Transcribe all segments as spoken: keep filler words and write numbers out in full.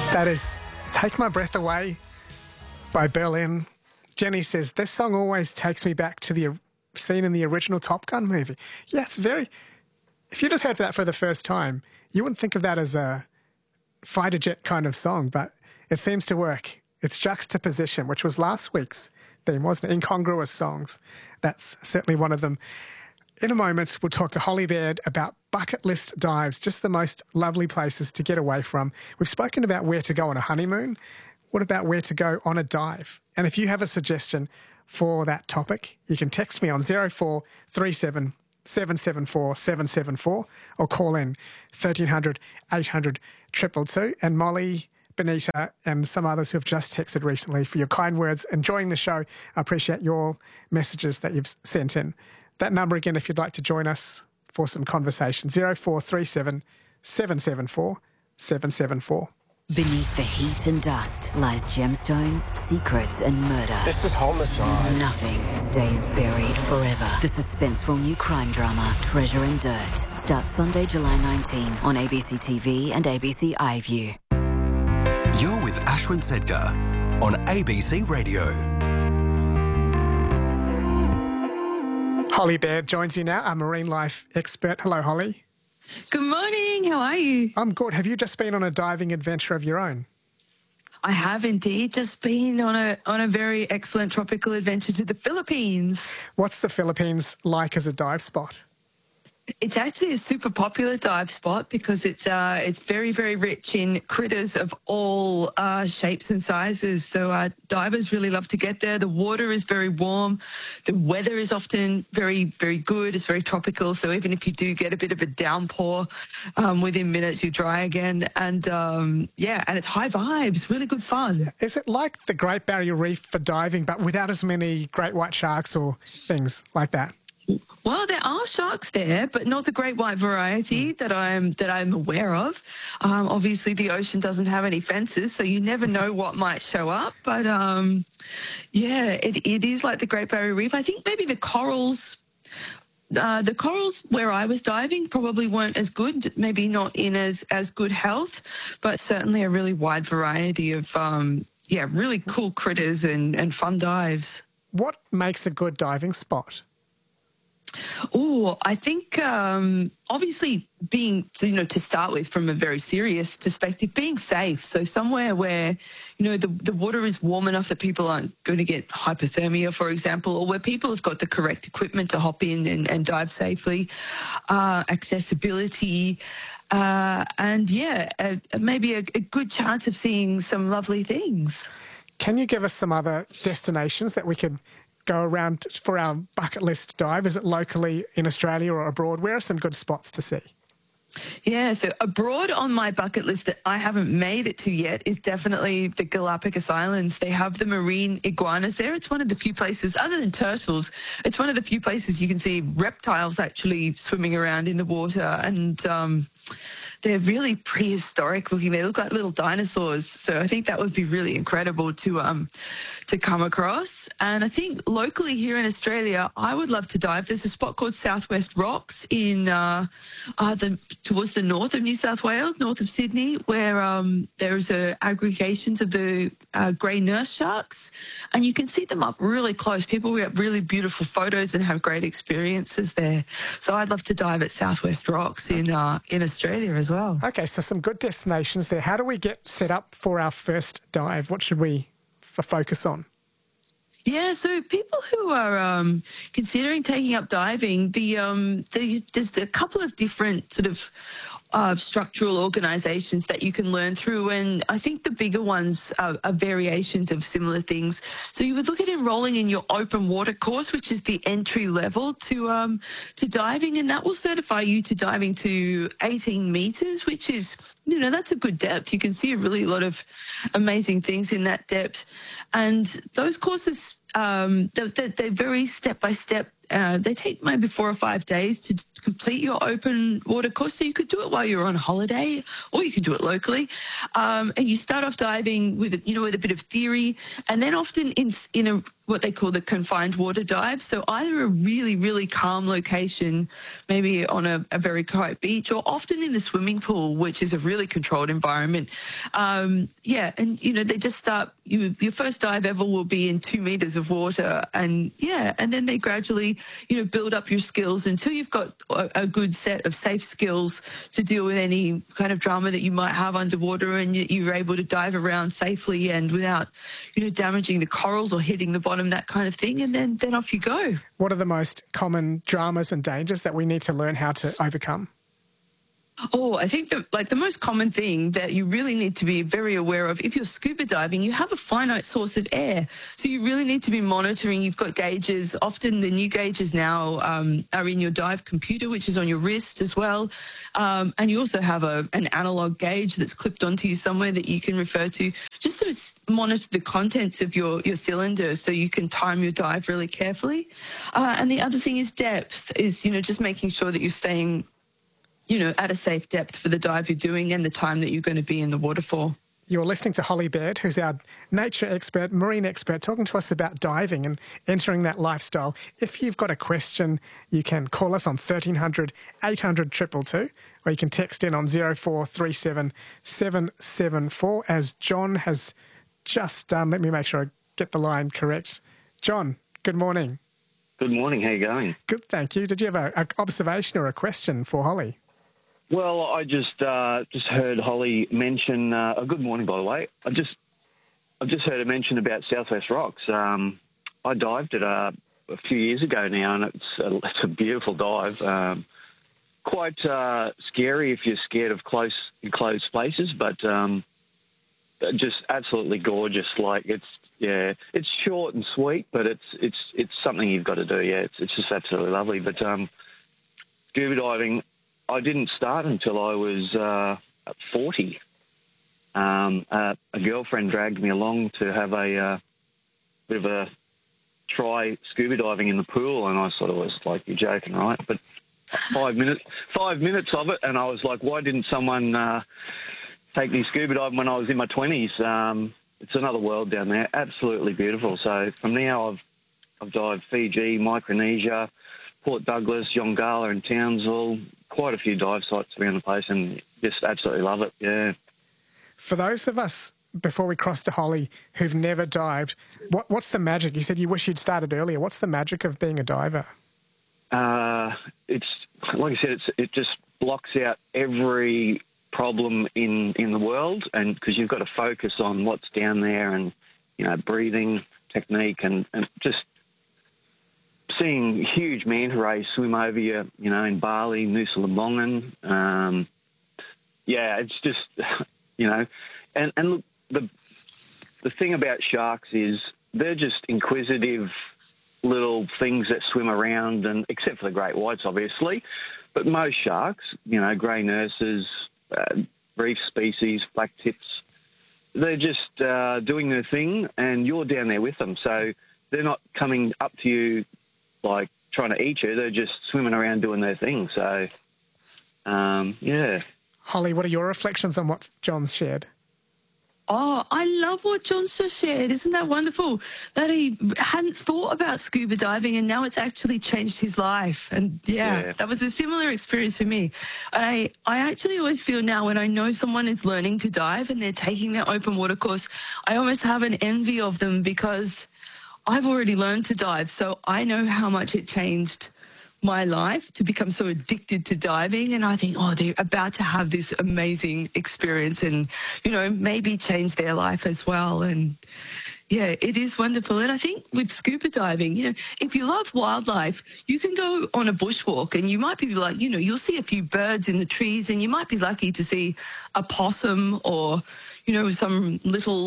That is Take My Breath Away by Berlin. Jenny says, this song always takes me back to the scene in the original Top Gun movie. Yeah, it's very... If you just heard that for the first time, you wouldn't think of that as a fighter jet kind of song, but it seems to work. It's juxtaposition, which was last week's theme, wasn't it? Incongruous songs. That's certainly one of them. In a moment, we'll talk to Holly Baird about bucket list dives, just the most lovely places to get away from. We've spoken about where to go on a honeymoon. What about where to go on a dive? And if you have a suggestion for that topic, you can text me on zero four three seven, seven seven four, seven seven four or call in thirteen hundred, eight hundred, two two two. And Molly, Benita and some others who have just texted recently for your kind words, enjoying the show. I appreciate your messages that you've sent in. That number again, if you'd like to join us for some conversation, zero four three seven, seven seven four, seven seven four. Beneath the heat and dust lies gemstones, secrets and murder. This is homicide. Nothing stays buried forever. The suspenseful new crime drama, Treasure and Dirt, starts Sunday, July nineteenth on A B C T V and A B C iView. You're with Ashwin Sedgar on A B C Radio. Holly Baird joins you now, our marine life expert. Hello, Holly. Good morning. How are you? I'm good. Have you just been on a diving adventure of your own? I have indeed just been on a on a very excellent tropical adventure to the Philippines. What's the Philippines like as a dive spot? It's actually a super popular dive spot because it's uh, it's very, very rich in critters of all uh, shapes and sizes. So uh, divers really love to get there. The water is very warm. The weather is often very, very good. It's very tropical. So even if you do get a bit of a downpour, um, within minutes you're dry again. And um, yeah, and it's high vibes, really good fun. Is it like the Great Barrier Reef for diving, but without as many great white sharks or things like that? Well, there are sharks there, but not the great white variety that I'm that I'm aware of. Um, obviously, the ocean doesn't have any fences, so you never know what might show up. But um, yeah, it, it is like the Great Barrier Reef. I think maybe the corals, uh, the corals where I was diving probably weren't as good, maybe not in as as good health, but certainly a really wide variety of um, yeah, really cool critters and and fun dives. What makes a good diving spot? Oh, I think um, obviously being, you know, to start with from a very serious perspective, being safe. So somewhere where, you know, the, the water is warm enough that people aren't going to get hypothermia, for example, or where people have got the correct equipment to hop in and, and dive safely, uh, accessibility, uh, and yeah, a, maybe a, a good chance of seeing some lovely things. Can you give us some other destinations that we could go around for our bucket list dive? Is it locally in Australia or abroad? Where are some good spots to see? Yeah, so abroad on my bucket list that I haven't made it to yet is definitely the Galapagos Islands. They have the marine iguanas there. It's one of the few places, other than turtles, it's one of the few places you can see reptiles actually swimming around in the water. And um, they're really prehistoric looking. They look like little dinosaurs. So I think that would be really incredible to um to come across. And I think locally here in Australia, I would love to dive. There's a spot called Southwest Rocks in uh, uh the towards the north of New South Wales, north of Sydney, where um there's a aggregations of the uh, grey nurse sharks, and you can see them up really close. People get really beautiful photos and have great experiences there. So I'd love to dive at Southwest Rocks in uh, in Australia as well. Okay, so some good destinations there. How do we get set up for our first dive? What should we f- focus on? Yeah, so people who are um, considering taking up diving, the, um, the there's a couple of different sort of uh, structural organisations that you can learn through, and I think the bigger ones are, are variations of similar things. So you would look at enrolling in your open water course, which is the entry level to um, to diving, and that will certify you to diving to eighteen metres, which is, you know, that's a good depth. You can see a really lot of amazing things in that depth. And those courses um, they're, they're very step-by-step. Uh, they take maybe four or five days to complete your open water course. So you could do it while you're on holiday, or you can do it locally. Um, and you start off diving with, you know, with a bit of theory, and then often in in a what they call the confined water dive. So either a really, really calm location, maybe on a, a very quiet beach, or often in the swimming pool, which is a really controlled environment. Um, yeah, and, you know, they just start, you, your first dive ever will be in two meters of water. And, yeah, and then they gradually, you know, build up your skills until you've got a, a good set of safe skills to deal with any kind of drama that you might have underwater, and you, you're able to dive around safely and without, you know, damaging the corals or hitting the bottom, that kind of thing, and then, then off you go. What are the most common dramas and dangers that we need to learn how to overcome? Oh, I think that like the most common thing that you really need to be very aware of, if you're scuba diving, you have a finite source of air. So you really need to be monitoring. You've got gauges. Often the new gauges now um, are in your dive computer, which is on your wrist as well. Um, and you also have a, an analog gauge that's clipped onto you somewhere that you can refer to, just to monitor the contents of your, your cylinder so you can time your dive really carefully. Uh, and the other thing is depth, is, you know, just making sure that you're staying, you know, at a safe depth for the dive you're doing and the time that you're going to be in the water for. You're listening to Holly Baird, who's our nature expert, marine expert, talking to us about diving and entering that lifestyle. If you've got a question, you can call us on thirteen hundred, eight hundred, two two two, or you can text in on zero four three seven, seven seven four, as John has just done. Let me make sure I get the line correct. John, good morning. Good morning. How you going? Good, thank you. Did you have an observation or a question for Holly? Well, I just uh, just heard Holly mention. Uh, oh, good morning, by the way. I just I just heard her mention about Southwest Rocks. Um, I dived it uh, a few years ago now, and it's a, it's a beautiful dive. Um, quite uh, scary if you're scared of close enclosed spaces, but um, just absolutely gorgeous. Like it's yeah, it's short and sweet, but it's it's it's something you've got to do. Yeah, it's it's just absolutely lovely. But um, scuba diving, I didn't start until I was uh, forty. Um, uh, a girlfriend dragged me along to have a uh, bit of a try scuba diving in the pool, and I sort of was like, "You're joking, right?" But five minutes, five minutes of it, and I was like, "Why didn't someone uh, take me scuba diving when I was in my twenties?" Um, it's another world down there, absolutely beautiful. So from now, I've I've dived Fiji, Micronesia, Port Douglas, Yongala, and Townsville. Quite a few dive sites around the place, and just absolutely love it. Yeah. For those of us, before we cross to Holly, who've never dived, what, what's the magic? You said you wish you'd started earlier. What's the magic of being a diver? Uh, it's, like I said, it's, it just blocks out every problem in, in the world, and because you've got to focus on what's down there and, you know, breathing technique and, and just seeing huge manta rays swim over you, you know, in Bali, Nusa Lembongan. Um, yeah, it's just, you know, and, and look, the, the thing about sharks is they're just inquisitive little things that swim around, and except for the great whites, obviously, but most sharks, you know, grey nurses, uh, reef species, black tips, they're just uh, doing their thing, and you're down there with them. So they're not coming up to you like trying to eat you. They're just swimming around doing their thing. So, um, yeah. Holly, what are your reflections on what John's shared? Oh, I love what John's just shared. Isn't that wonderful? That he hadn't thought about scuba diving, and now it's actually changed his life. And yeah, yeah. That was a similar experience for me. I, I actually always feel now when I know someone is learning to dive and they're taking their open water course, I almost have an envy of them, because I've already learned to dive, so I know how much it changed my life to become so addicted to diving. And I think, oh, they're about to have this amazing experience and, you know, maybe change their life as well. And yeah, it is wonderful. And I think with scuba diving, you know, if you love wildlife, you can go on a bushwalk and you might be like, you know, you'll see a few birds in the trees, and you might be lucky to see a possum or, you know, some little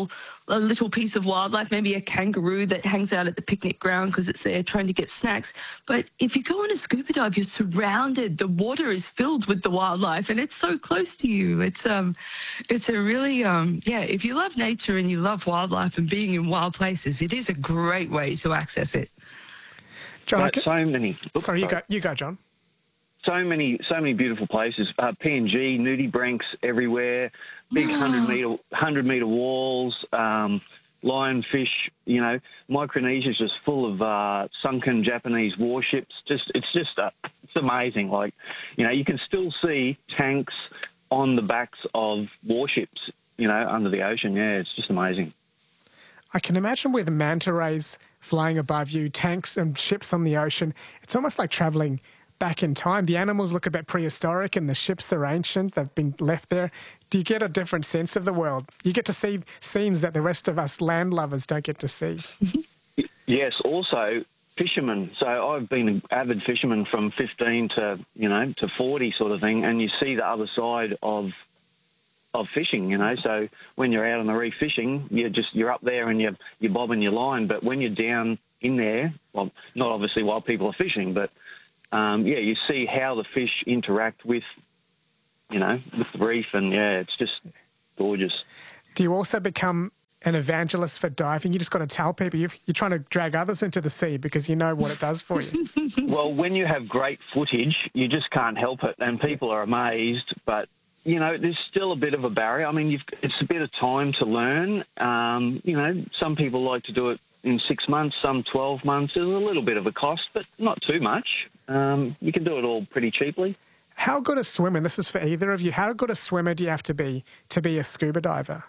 a little piece of wildlife, maybe a kangaroo that hangs out at the picnic ground because it's there trying to get snacks. But if you go on a scuba dive, you're surrounded. The water is filled with the wildlife, and it's so close to you. It's um, it's a really um, yeah. If you love nature and you love wildlife and being in wild places, it is a great way to access it. John, I But can- so many. Oops, sorry, you go, you go, John. So many, so many beautiful places. Uh, P N G, nudibranchs everywhere, big hundred meter, hundred meter walls, um, lionfish. You know, Micronesia is just full of uh, sunken Japanese warships. Just, it's just, uh, it's amazing. Like, you know, you can still see tanks on the backs of warships. You know, under the ocean. Yeah, it's just amazing. I can imagine with manta rays flying above you, tanks and ships on the ocean. It's almost like travelling back in time. The animals look a bit prehistoric and the ships are ancient. They've been left there. Do you get a different sense of the world? You get to see scenes that the rest of us land lovers don't get to see. Yes, also fishermen. So I've been an avid fisherman from fifteen to, you know, to forty sort of thing, and you see the other side of of fishing, you know. So when you're out on the reef fishing, you're just, you're up there and you're, you're bobbing your line. But when you're down in there, well, not obviously while people are fishing, but Um, yeah, you see how the fish interact with, you know, with the reef, and yeah, it's just gorgeous. Do you also become an evangelist for diving? You just got to tell people you've, you're trying to drag others into the sea because you know what it does for you. Well, when you have great footage, you just can't help it, and people are amazed. But you know, there's still a bit of a barrier. I mean, you've, it's a bit of time to learn. Um, you know, some people like to do it in six months, some twelve months. There's a little bit of a cost, but not too much. Um, you can do it all pretty cheaply. How good a swimmer, and this is for either of you, how good a swimmer do you have to be to be a scuba diver?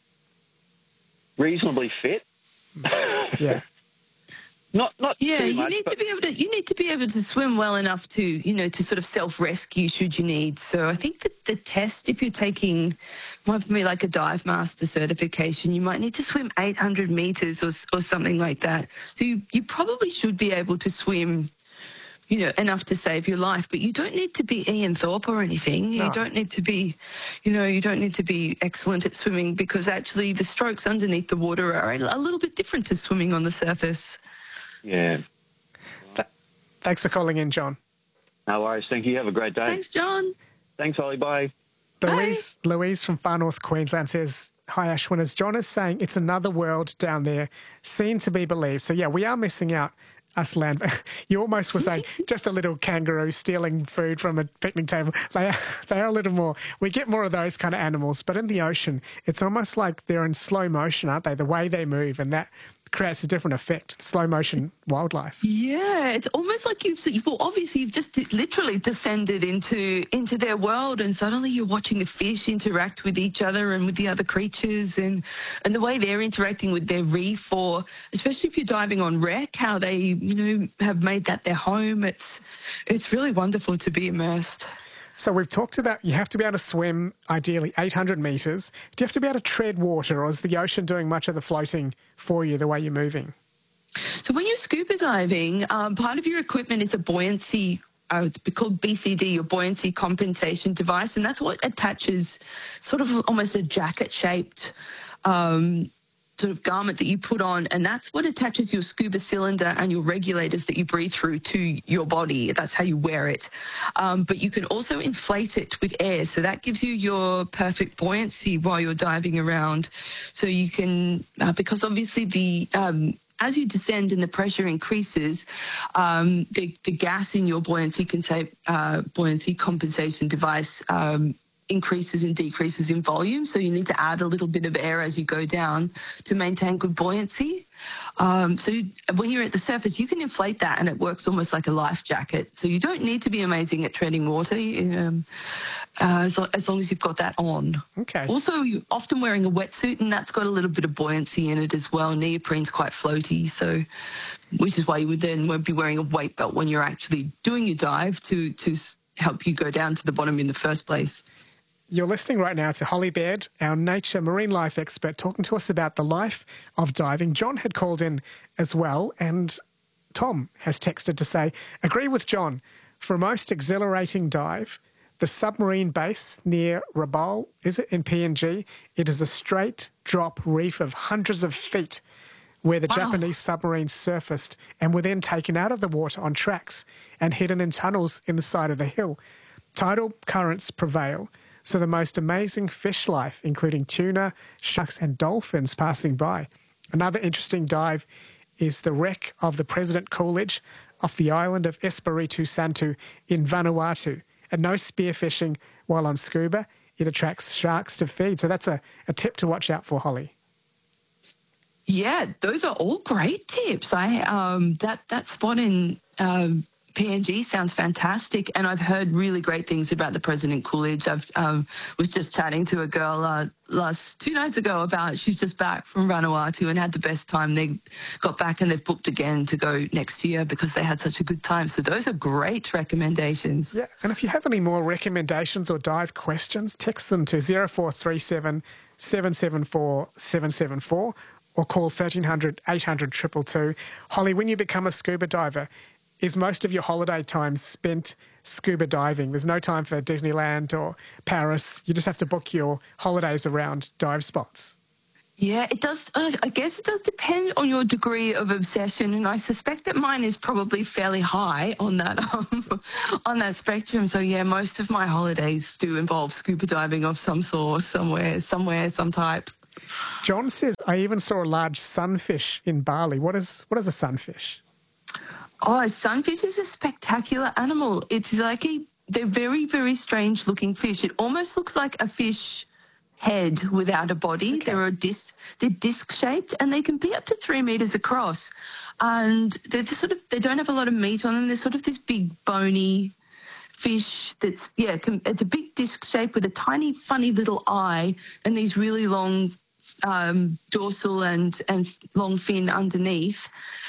Reasonably fit. Yeah. Not, not Yeah, too you much, need but to be able to you need to be able to swim well enough to, you know, to sort of self-rescue should you need. So I think that the test, if you're taking, might be like a dive master certification, you might need to swim eight hundred meters or or something like that. So you, you probably should be able to swim, you know, enough to save your life, but you don't need to be Ian Thorpe or anything. You No. don't need to be, you know, you don't need to be excellent at swimming, because actually the strokes underneath the water are a little bit different to swimming on the surface. yeah. Thanks for calling in, John. No worries. Thank you. Have a great day. Thanks, John. Thanks, Holly. Bye. Louise, Louise from far north Queensland says, hi, Ashwin. As John is saying, it's another world down there, seen to be believed. So, yeah, we are missing out, us land. You almost were saying just a little kangaroo stealing food from a picnic table. They are, they are a little more. We get more of those kind of animals. But in the ocean, it's almost like they're in slow motion, aren't they? The way they move, and that creates a different effect, slow motion wildlife. Yeah, it's almost like you've, well, obviously you've just literally descended into into their world, and suddenly you're watching the fish interact with each other and with the other creatures, and, and the way they're interacting with their reef, or especially if you're diving on wreck, how they, you know, have made that their home. It's, it's really wonderful to be immersed. So we've talked about you have to be able to swim, ideally eight hundred metres. Do you have to be able to tread water, or is the ocean doing much of the floating for you the way you're moving? So when you're scuba diving, um, part of your equipment is a buoyancy, uh, it's called B C D, your buoyancy compensation device, and that's what attaches sort of almost a jacket-shaped um, sort of garment that you put on, and that's what attaches your scuba cylinder and your regulators that you breathe through to your body. That's how you wear it. Um, but you can also inflate it with air, so that gives you your perfect buoyancy while you're diving around. So you can, uh, because obviously the um, as you descend and the pressure increases, um, the, the gas in your buoyancy can say uh, buoyancy compensation device um, increases and decreases in volume. So you need to add a little bit of air as you go down to maintain good buoyancy. Um, so you, when you're at the surface, you can inflate that and it works almost like a life jacket. So you don't need to be amazing at treading water um, uh, as, lo- as long as you've got that on. Okay. Also, you're often wearing a wetsuit, and that's got a little bit of buoyancy in it as well. Neoprene's quite floaty, so which is why you would then won't be wearing a weight belt when you're actually doing your dive to, to help you go down to the bottom in the first place. You're listening right now to Holly Baird, our nature marine life expert, talking to us about the life of diving. John had called in as well, and Tom has texted to say, agree with John, for a most exhilarating dive, the submarine base near Rabaul, is it, in P N G? It is a straight drop reef of hundreds of feet where the Wow. Japanese submarines surfaced and were then taken out of the water on tracks and hidden in tunnels in the side of the hill. Tidal currents prevail, so the most amazing fish life, including tuna, sharks and dolphins passing by. Another interesting dive is the wreck of the President Coolidge off the island of Espiritu Santo in Vanuatu. And no spearfishing while on scuba. It attracts sharks to feed. So that's a, a tip to watch out for, Holly. Yeah, those are all great tips. I um, that that spot in um, P N G sounds fantastic, and I've heard really great things about the President Coolidge. I've um, was just chatting to a girl uh, last two nights ago about she's just back from Vanuatu and had the best time. They got back and they've booked again to go next year because they had such a good time. So those are great recommendations. Yeah, and if you have any more recommendations or dive questions, text them to zero four three seven, seven seven four, seven seven four or call thirteen hundred, eight hundred, two two two. Holly, when you become a scuba diver, is most of your holiday time spent scuba diving? There's no time for Disneyland or Paris. You just have to book your holidays around dive spots. Yeah, it does. Uh, I guess it does depend on your degree of obsession, and I suspect that mine is probably fairly high on that um, on that spectrum. So yeah, most of my holidays do involve scuba diving of some sort, somewhere, somewhere, some type. John says, I even saw a large sunfish in Bali. What is what is a sunfish? Oh, sunfish is a spectacular animal. It's like a, they're very, very strange looking fish. It almost looks like a fish head without a body. Okay. They're a disc, they're disc shaped and they can be up to three meters across. And they're sort of, they don't have a lot of meat on them. They're sort of this big bony fish that's, yeah, it's a big disc shape with a tiny, funny little eye and these really long um, dorsal and, and long fin underneath.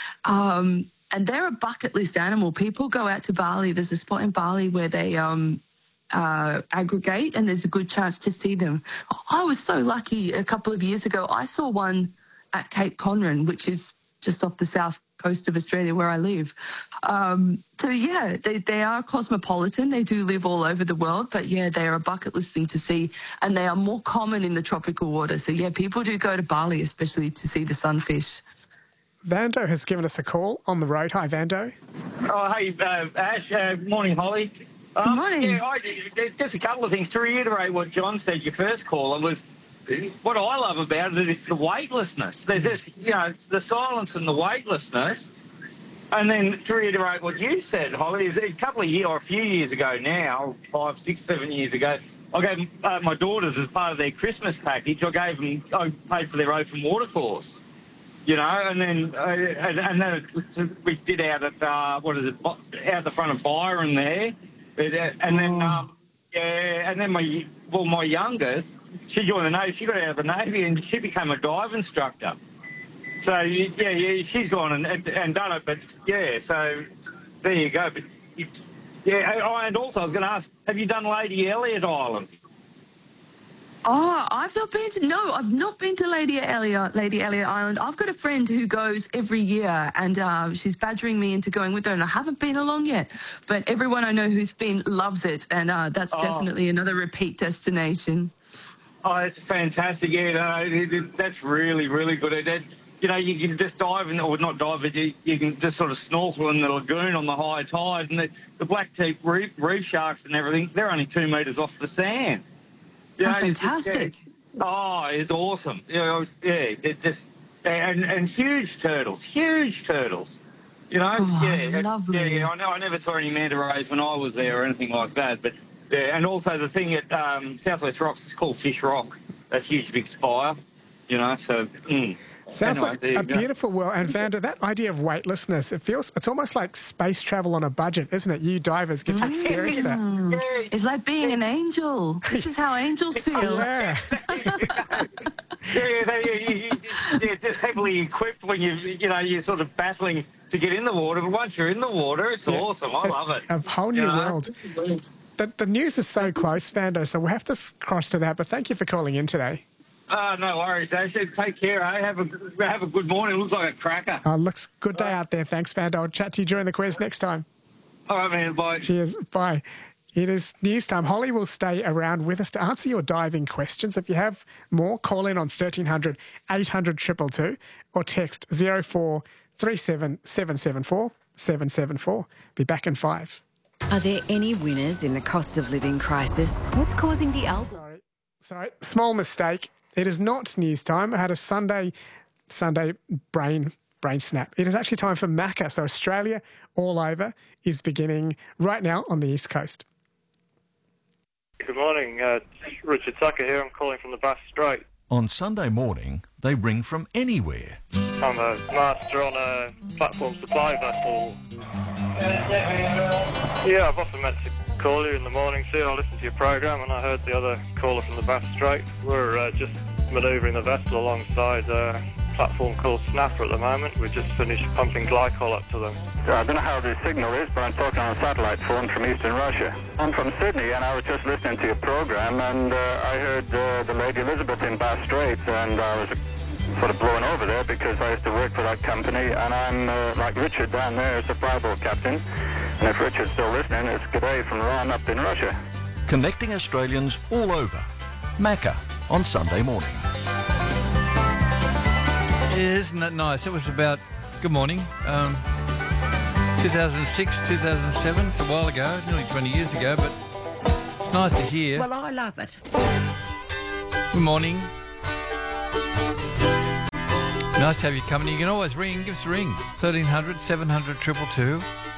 Um, And they're a bucket list animal. People go out to Bali. There's a spot in Bali where they um, uh, aggregate and there's a good chance to see them. I was so lucky a couple of years ago. I saw one at Cape Conran, which is just off the south coast of Australia where I live. Um, so, yeah, they, they are cosmopolitan. They do live all over the world. But, yeah, they are a bucket list thing to see. And they are more common in the tropical water. So, yeah, people do go to Bali, especially to see the sunfish. Vando has given us a call on the road. Hi, Vando. Oh, hey, uh, Ash. Uh, morning, Holly. Um, Good morning. Yeah, I, just a couple of things to reiterate what John said. Your first caller was what I love about it is the weightlessness. There's this, you know, it's the silence and the weightlessness. And then to reiterate what you said, Holly, is a couple of years or a few years ago now, five, six, seven years ago, I gave uh, my daughters as part of their Christmas package. I gave them, I paid for their open water course. You know, and then uh, and, and then it, we did out at uh, what is it? Out the front of Byron there, and then um, yeah, and then my well, my youngest, she joined the Navy. She got out of the Navy and she became a dive instructor. So yeah, yeah, she's gone and, and, and done it. But yeah, so there you go. But yeah, and also I was going to ask, have you done Lady Elliot Island? Oh, I've not been to, no, I've not been to Lady Elliot, Lady Elliot Island. I've got a friend who goes every year and uh, she's badgering me into going with her and I haven't been along yet. But everyone I know who's been loves it and uh, that's oh. definitely another repeat destination. Oh, it's fantastic. Yeah, no, it, it, that's really, really good. It, it, you know, you can just dive in, or not dive, but you, you can just sort of snorkel in the lagoon on the high tide and the, the black teeth reef, reef sharks and everything, they're only two metres off the sand. You Oh, know, it's- fantastic. yeah. Oh, it's awesome. You know, yeah, it just and and huge turtles, huge turtles. You know, Oh, yeah, it- lovely. yeah, yeah. I know. I never saw any manta rays when I was there or anything like that. But yeah, and also the thing at um, Southwest Rocks is called Fish Rock. That huge big spire. You know, so. Mm. Sounds Anyway, like there you a go. beautiful world. And Vanda, that idea of weightlessness, it feels, it's almost like space travel on a budget, isn't it? You divers get to experience that. Mm. It's like being an angel. This is how angels feel. Yeah. Yeah, they, you, you, you're just heavily equipped when you, you know, you're sort of battling to get in the water. But once you're in the water, it's awesome. I It's love it. a whole new You know? world. The, the news is so close, Vando, so we'll have to s- cross to that. But thank you for calling in today. Oh, no worries, Ash. Take care, eh? Have a, have a good morning. Looks like a cracker. Uh, looks good day out there. Thanks, Vando. I'll chat to you during the quiz next time. All right, man. Bye. Cheers. Bye. It is news time. Holly will stay around with us to answer your diving questions. If you have more, call in on thirteen hundred, eight hundred, two two two or text zero four three seven, seven seven four, seven seven four. Be back in five. Are there any winners in the cost of living crisis? What's causing the alpha? Sorry, sorry, small mistake. It is not news time. I had a Sunday, Sunday brain brain snap. It is actually time for Macca. So Australia all over is beginning right now on the East Coast. Good morning, uh, Richard Tucker here. I'm calling from the Bass Strait. On Sunday morning, they ring from anywhere. I'm a master on a platform supply vessel. Yeah, I've often meant to call you in the morning, see, I listened to your programme and I heard the other caller from the Bass Strait. We're uh, just manoeuvring the vessel alongside a platform called Snapper at the moment. We've just finished pumping glycol up to them. So I don't know how the signal is, but I'm talking on a satellite phone from Eastern Russia. I'm from Sydney, and I was just listening to your program, and uh, I heard uh, the Lady Elizabeth in Bass Straits, and I was sort of blown over there because I used to work for that company, and I'm uh, like Richard down there as a fly boat captain. And if Richard's still listening, it's g'day from Ron up in Russia. Connecting Australians all over. Macca on Sunday morning. Isn't that nice? It was about, good morning, um, two thousand six, two thousand seven, it's a while ago, nearly twenty years ago, but it's nice to hear. Well, I love it. Good morning. Nice to have you company. You can always ring, give us a ring, thirteen hundred, seven hundred, two two two.